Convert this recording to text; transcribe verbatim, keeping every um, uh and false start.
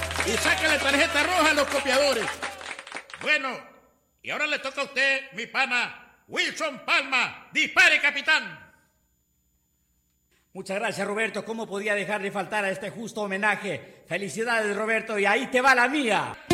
Y sáquenle tarjeta roja a los copiadores. Bueno, y ahora le toca a usted, mi pana, Wilson Palma. ¡Dispare, capitán! Muchas gracias, Roberto. ¿Cómo podía dejar de faltar a este justo homenaje? Felicidades, Roberto, y ahí te va la mía.